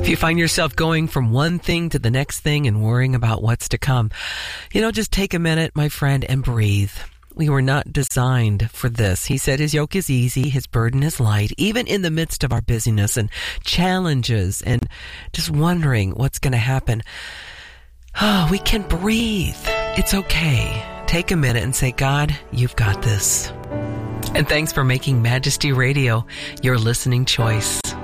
If you find yourself going from one thing to the next thing and worrying about what's to come, just take a minute, my friend, and breathe. We were not designed for this. He said his yoke is easy, his burden is light, even in the midst of our busyness and challenges and just wondering what's going to happen. We can breathe. It's okay. Take a minute and say, God, you've got this. And thanks for making Majesty Radio your listening choice.